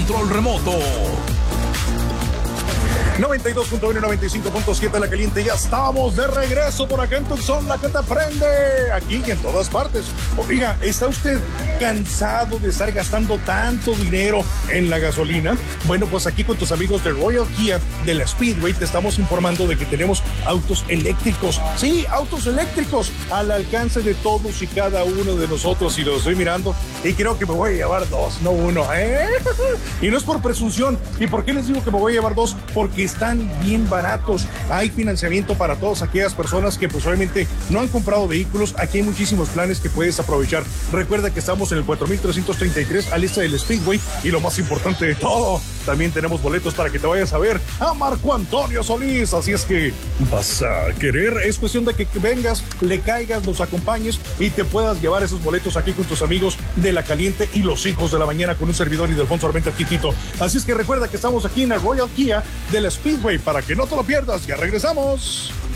control remoto. 92.1 y 95.7 La Caliente, ya estamos de regreso por acá en Tucson, la que te prende, aquí y en todas partes. Oiga, ¿está usted cansado de estar gastando tanto dinero en la gasolina? Bueno, pues aquí con tus amigos de Royal Kia de la Speedway te estamos informando de que tenemos autos eléctricos. Sí, autos eléctricos al alcance de todos y cada uno de nosotros, y los estoy mirando y creo que me voy a llevar dos, no uno, ¿eh? Y no es por presunción. ¿Y por qué les digo que me voy a llevar dos? Porque están bien baratos. Hay financiamiento para todas aquellas personas que pues obviamente no han comprado vehículos. Aquí hay muchísimos planes que puedes aprovechar. Recuerda que estamos en el 4333 al este del Speedway, y lo más importante de todo, también tenemos boletos para que te vayas a ver a Marco Antonio Solís. Así es que vas a querer, es cuestión de que vengas, le caigas, nos acompañes y te puedas llevar esos boletos aquí con tus amigos de La Caliente y los Hijos de la Mañana con un servidor y de Alfonso Armenta Quitito. Así es que recuerda que estamos aquí en el Royal Kia de la Speedway para que no te lo pierdas. Ya regresamos.